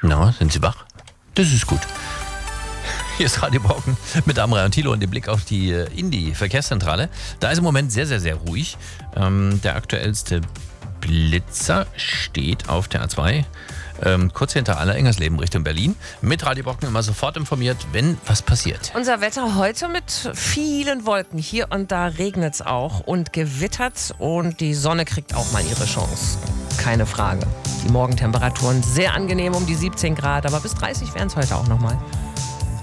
Na, sind Sie wach? Das ist gut. Hier ist Radio Brocken mit Amrei und Thilo und dem Blick auf die Indie-Verkehrszentrale. Da ist im Moment sehr, sehr, sehr ruhig. Der aktuellste Blitzer steht auf der A2, kurz hinter Allerengersleben Richtung Berlin. Mit Radio Brocken immer sofort informiert, wenn was passiert. Unser Wetter heute mit vielen Wolken. Hier und da regnet es auch und gewittert und die Sonne kriegt auch mal ihre Chance. Keine Frage. Die Morgentemperaturen sehr angenehm um die 17 Grad, aber bis 30 wären es heute auch nochmal.